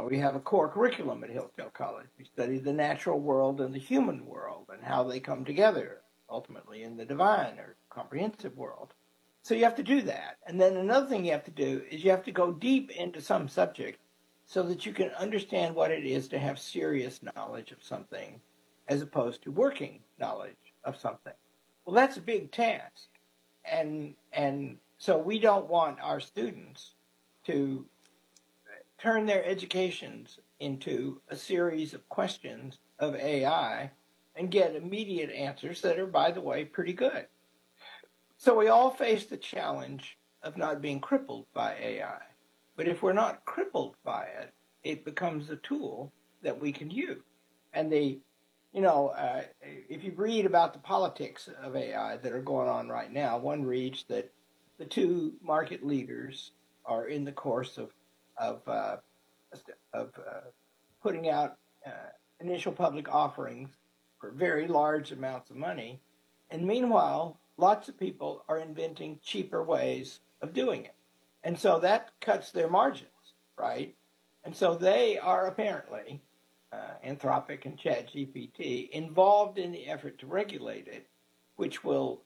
we have a core curriculum at Hillsdale College. We study the natural world and the human world and how they come together, ultimately in the divine or comprehensive world. So you have to do that. And then another thing you have to do is you have to go deep into some subject so that you can understand what it is to have serious knowledge of something as opposed to working knowledge of something. Well, that's a big task. And so we don't want our students to turn their educations into a series of questions of AI and get immediate answers that are, by the way, pretty good. So we all face the challenge of not being crippled by AI. But if we're not crippled by it, it becomes a tool that we can use. And if you read about the politics of AI that are going on right now, one reads that the two market leaders are in the course of putting out initial public offerings for very large amounts of money. And meanwhile, lots of people are inventing cheaper ways of doing it. And so that cuts their margins, right? And so they are apparently, Anthropic and ChatGPT, involved in the effort to regulate it, which will,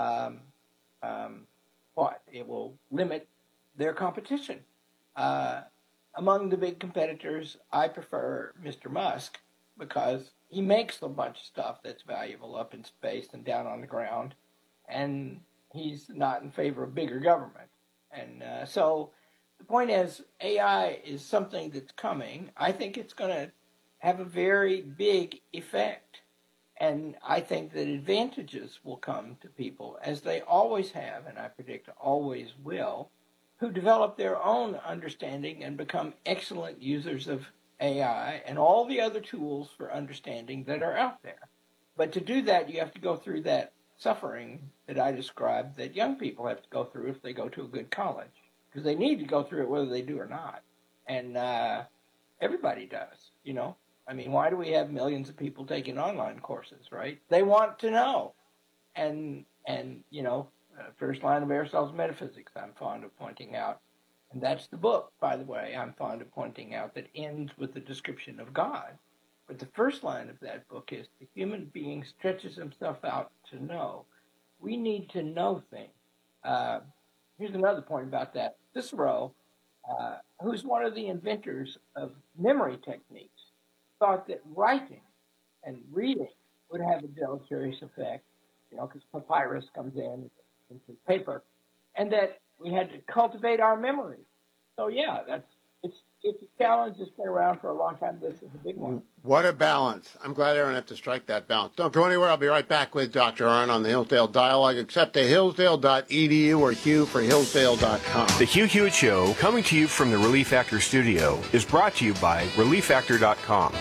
it will limit their competition. Among the big competitors, I prefer Mr. Musk because he makes a bunch of stuff that's valuable up in space and down on the ground, and he's not in favor of bigger government. And so the point is, AI is something that's coming. I think it's going to have a very big effect. And I think that advantages will come to people, as they always have, and I predict always will, who develop their own understanding and become excellent users of AI and all the other tools for understanding that are out there. But to do that, you have to go through that suffering that I described that young people have to go through if they go to a good college, because they need to go through it whether they do or not. And everybody does, I mean, why do we have millions of people taking online courses, right? They want to know. And First Line of Aristotle's Metaphysics, I'm fond of pointing out. And that's the book, by the way, I'm fond of pointing out, that ends with the description of God. But the first line of that book is, the human being stretches himself out to know. We need to know things. Here's another point about that. Cicero, who's one of the inventors of memory techniques, thought that writing and reading would have a deleterious effect, because papyrus comes into paper, and that we had to cultivate our memory. So yeah, it's a challenge that's been around for a long time. This is a big one. What a balance. I'm glad I don't have to strike that balance. Don't go anywhere. I'll be right back with Dr. Arnn on the Hillsdale Dialogue, except to hillsdale.edu or Hugh for hillsdale.com. The Hugh Hewitt Show, coming to you from the Relief Factor studio, is brought to you by ReliefFactor.com.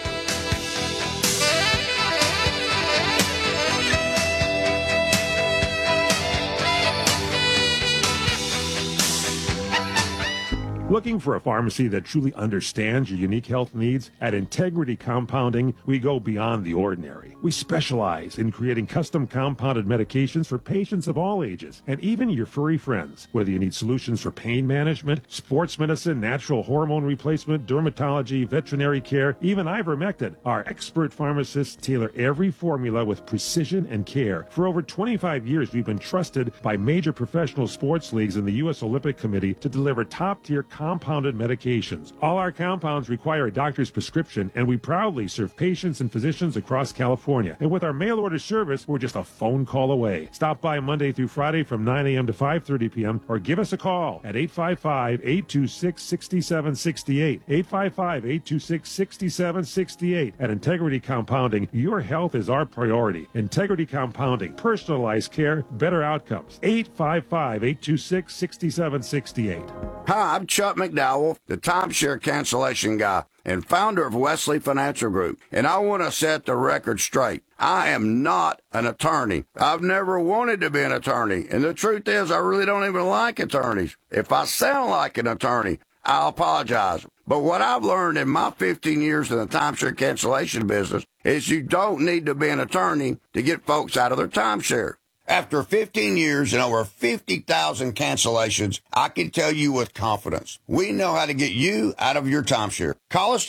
Looking for a pharmacy that truly understands your unique health needs? At Integrity Compounding, we go beyond the ordinary. We specialize in creating custom compounded medications for patients of all ages, and even your furry friends. Whether you need solutions for pain management, sports medicine, natural hormone replacement, dermatology, veterinary care, even ivermectin, our expert pharmacists tailor every formula with precision and care. For over 25 years, we've been trusted by major professional sports leagues and the U.S. Olympic Committee to deliver top-tier compounded medications. All our compounds require a doctor's prescription, and we proudly serve patients and physicians across California. And with our mail order service, we're just a phone call away. Stop by Monday through Friday from 9 a.m. to 5:30 p.m. or give us a call at 855-826-6768. 855-826-6768. At Integrity Compounding, your health is our priority. Integrity Compounding, personalized care, better outcomes. 855-826-6768. Hi, I'm Chuck McDowell, the timeshare cancellation guy and founder of Wesley Financial Group, and I want to set the record straight. I am not an attorney. I've never wanted to be an attorney, and the truth is I really don't even like attorneys. If I sound like an attorney, I'll apologize. But what I've learned in my 15 years in the timeshare cancellation business is you don't need to be an attorney to get folks out of their timeshare. After 15 years and over 50,000 cancellations, I can tell you with confidence, we know how to get you out of your timeshare. Call us